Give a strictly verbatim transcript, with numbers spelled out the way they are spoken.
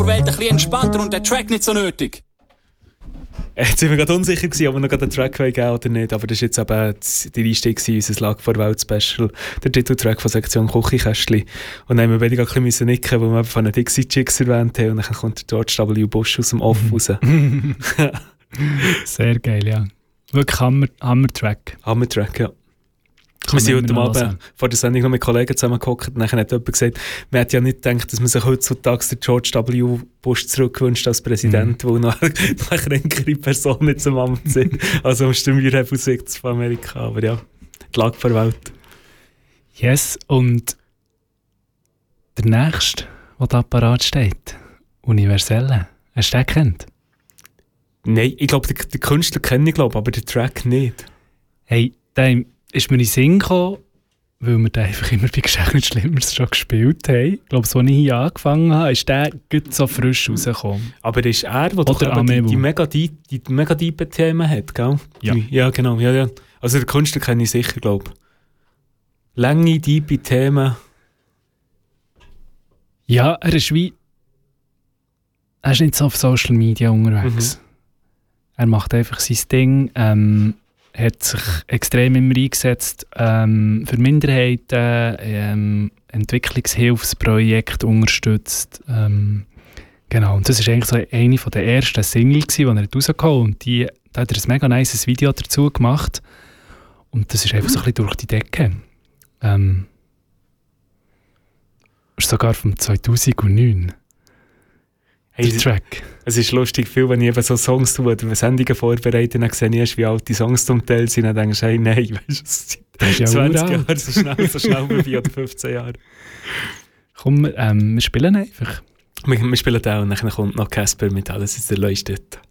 Welt ein bisschen entspannter und der Track nicht so nötig. Jetzt sind wir gerade unsicher gewesen, ob wir noch gerade einen Track geben oder nicht, aber das war jetzt eben die Einstieg in unser Lage vor Welt Special, der Titeltrack von Sektion Küchenkästchen. Und dann haben wir beide gerade ein bisschen nicken, weil wir eben von den Dixie Chicks erwähnt haben und dann kommt der George W. Bush aus dem Off raus. Sehr geil, ja. Wirklich Hammer, Hammer-Track. Hammer-Track, ja. Wir sind heute Abend vor der Sendung noch mit Kollegen zusammengehockt und dann hat jemand gesagt, man hat ja nicht gedacht, dass man sich heutzutage den George W. Bush zurückwünscht als Präsident, mhm. weil noch eine kränkere Person nicht zum Amt sind. Also am Stimmierhebel von Amerika, aber ja, die Lage der Welt. Yes, und der nächste, der da parat steht, Universelle, hast du den gekannt? Nein, ich glaube, den, den Künstler kenne ich, glaube, aber den Track nicht. Hey, der ist mir in den Sinn gekommen, weil wir den einfach immer bei «Geschenk nicht Schlimmeres» schon gespielt haben. Ich glaube, so als ich hier angefangen habe, ist der gut so frisch rausgekommen. Aber ist er, der doch die, die mega die, die mega tiefen Themen hat, gell? Ja. Die, ja, genau. Ja, ja. Also den Künstler kenne ich sicher, glaube ich. Lange, tiefe Themen. Ja, er ist wie... Er ist nicht so auf Social Media unterwegs. Mhm. Er macht einfach sein Ding. Ähm, hat sich extrem immer eingesetzt ähm, für Minderheiten, ähm, Entwicklungshilfsprojekte unterstützt. Ähm, genau, und das war eigentlich so eine der ersten Singles, die er rausgekommen hat. Und die, da hat er ein mega nice Video dazu gemacht. Und das ist einfach so ein bisschen durch die Decke. Ähm, ist sogar vom zweitausendneun. Hey, der Track. Es ist lustig, viel, wenn ich eben so Songs tue oder Sendungen vorbereite, dann sehe ich erst, wie alt die Songs zum Teil sind, dann denkst du, hey, nein, weißt du, es sind ja zwanzig Jahre, so schnell, so schnell vorbei, oder fünfzehn Jahre. Komm, ähm, wir spielen einfach. Wir, wir spielen auch und dann kommt noch Casper mit «Alles ist erleuchtet».